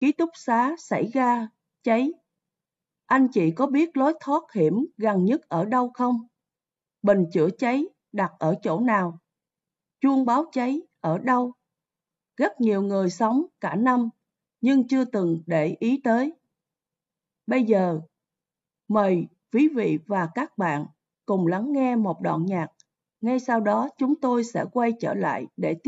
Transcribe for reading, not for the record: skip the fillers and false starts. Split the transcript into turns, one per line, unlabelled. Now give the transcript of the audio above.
ký túc xá xảy ra cháy. Anh chị có biết lối thoát hiểm gần nhất ở đâu không? Bình chữa cháy đặt ở chỗ nào? Chuông báo cháy ở đâu? Rất nhiều người sống cả năm nhưng chưa từng để ý tới. Bây giờ, mời quý vị và các bạn cùng lắng nghe một đoạn nhạc. Ngay sau đó chúng tôi sẽ quay trở lại để tiếp